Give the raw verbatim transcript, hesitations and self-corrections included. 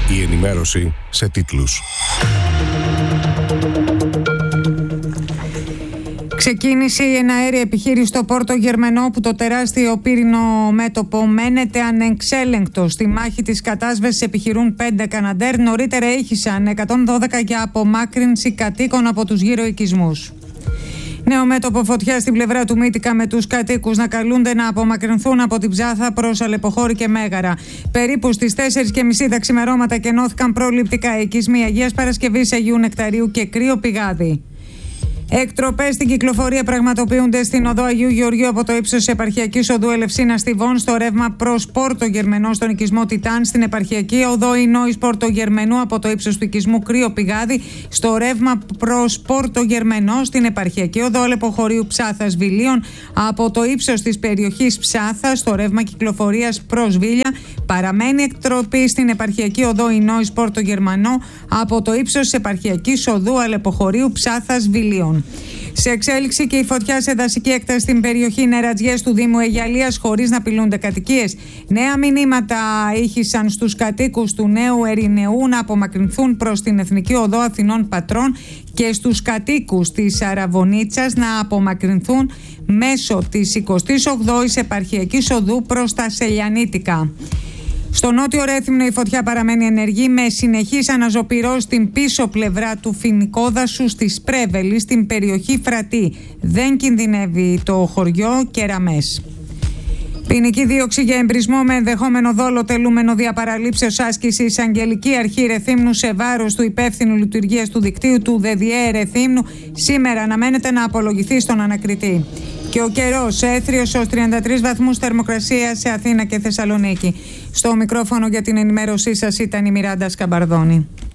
Η ενημέρωση σε τίτλους. Ξεκίνησε η εναέρια επιχείρηση στο Πόρτο Γερμενό, όπου το τεράστιο πύρινο μέτωπο μένεται ανεξέλεγκτο. Στη μάχη της κατάσβεσης επιχειρούν πέντε Καναντέρ. Νωρίτερα ήχησαν εκατόν δώδεκα για απομάκρυνση κατοίκων από τους γύρω οικισμούς. Νέο μέτωπο φωτιά στην πλευρά του Μύτικα, με τους κατοίκους να καλούνται να απομακρυνθούν από την Ψάθα προς Αλεποχώρη και Μέγαρα. Περίπου στις τέσσερις και μισή τα ξημερώματα κενώθηκαν προληπτικά οικισμοί Αγίας Παρασκευής, Αγίου Νεκταρίου και Κρύο Πηγάδι. Εκτροπές στην κυκλοφορία πραγματοποιούνται στην οδό Αγίου Γεωργίου από το ύψος της επαρχιακής οδού Ελευσίνα Στιβών στο ρεύμα προς Πόρτο Γερμενό στον οικισμό Τιτάν, στην επαρχιακή οδό Ινόης Πόρτο Γερμενού από το ύψος του οικισμού Κρύο Πηγάδι στο ρεύμα προς Πόρτο Γερμενό, στην επαρχιακή οδό Αλεποχωρίου Ψάθας Βιλίων από το ύψος της περιοχής Ψάθας στο ρεύμα κυκλοφορίας προς Βίλια. Παραμένει εκτροπή στην επαρχιακή οδό Ινόης Πόρτο Γερμανό από το ύψος της επαρχιακής οδού Αλεποχωρίου Ψάθας Βιλίων. Σε εξέλιξη και η φωτιά σε δασική έκταση στην περιοχή Νερατζιές του Δήμου Αιγιαλίας, χωρίς να απειλούνται κατοικίες. Νέα μηνύματα ήχησαν στους κατοίκους του Νέου Ερηνεού να απομακρυνθούν προς την Εθνική Οδό Αθηνών Πατρών και στους κατοίκους της Αραβωνίτσας να απομακρυνθούν μέσω της εικοστής ογδόης επαρχιακής οδού προς τα Σελιανίτικα. Στο νότιο Ρέθυμνο η φωτιά παραμένει ενεργή με συνεχείς αναζωπυρώσεις στην πίσω πλευρά του Φοινικόδασου στη Σπρέβελη, στην περιοχή Φρατή. Δεν κινδυνεύει το χωριό Κεραμές. Ποινική δίωξη για εμπρισμό με ενδεχόμενο δόλο τελούμενο διαπαραλήψεως άσκησης Αγγελική Αρχή Ρεθύμνου σε βάρος του υπεύθυνου λειτουργίας του δικτύου του ΔΕΔΙΕ Ρεθύμνου σήμερα αναμένεται να απολογηθεί στον ανακριτή. Και ο καιρός έθριος ως τριάντα τρεις βαθμούς θερμοκρασία σε Αθήνα και Θεσσαλονίκη. Στο μικρόφωνο για την ενημέρωσή σας ήταν η Μιράντα Σκαμπαρδόνη.